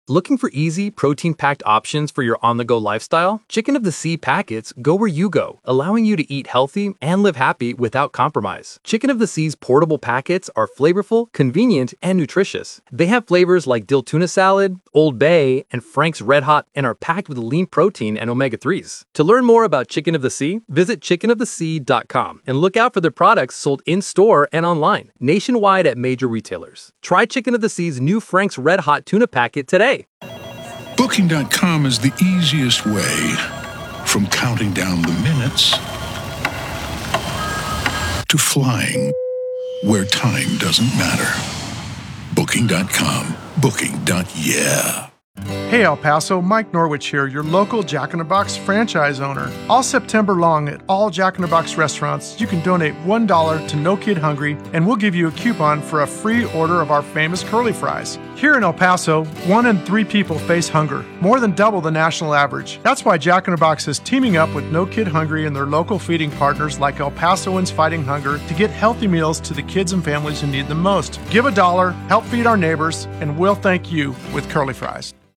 Looking for easy, protein-packed options for your on-the-go lifestyle? Chicken of the Sea packets go where you go, allowing you to eat healthy and live happy without compromise. Chicken of the Sea's portable packets are flavorful, convenient, and nutritious. They have flavors like dill tuna salad, Old Bay, and Frank's Red Hot, and are packed with lean protein and omega-3s. To learn more about Chicken of the Sea, visit chickenofthesea.com and look out for their products sold in-store and online, nationwide at major retailers. Try Chicken of the Sea's new Frank's Red Hot tuna packet today. Booking.com is the easiest way from counting down the minutes to flying where time doesn't matter. Booking.com. Booking.yeah. Hey El Paso, Mike Norwich here, your local Jack in the Box franchise owner. All September long at all Jack in the Box restaurants, you can donate $1 to No Kid Hungry, and we'll give you a coupon for a free order of our famous curly fries. Here in El Paso, 1 in 3 people face hunger, more than double the national average. That's why Jack in the Box is teaming up with No Kid Hungry and their local feeding partners like El Pasoans Fighting Hunger to get healthy meals to the kids and families who need them most. Give $1, help feed our neighbors, and we'll thank you with curly fries.